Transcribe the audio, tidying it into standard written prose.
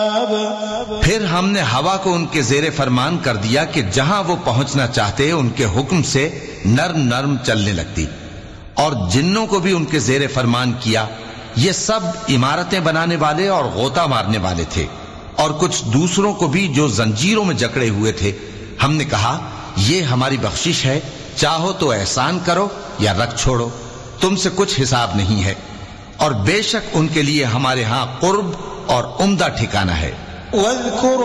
फिर हमने हवा को उनके जेरे फरमान कर दिया कि जहां वो पहुंचना चाहते उनके हुक्म से नर्म नर्म चलने लगती, और जिन्नों को भी उनके जेरे फरमान किया। ये सब इमारतें बनाने वाले और गोता मारने वाले थे, और कुछ दूसरों को भी जो जंजीरों में जकड़े हुए थे। हमने कहा, ये हमारी बख्शिश है, चाहो तो एहसान करो या रख छोड़ो, तुमसे कुछ हिसाब नहीं है। और बेशक उनके लिए हमारे यहां कुर्ब और उम्दा ठिकाना है।